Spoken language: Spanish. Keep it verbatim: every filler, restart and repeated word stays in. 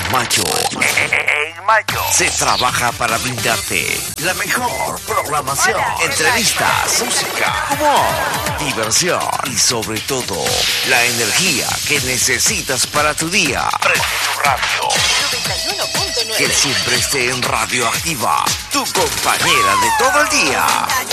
mayo, en mayo, se trabaja para brindarte la mejor programación, entrevistas, música, humor, diversión y sobre todo la energía que necesitas para tu día. Prende tu radio. noventa y uno punto nueve. Que siempre esté en Radio Activa, tu compañera de todo el día.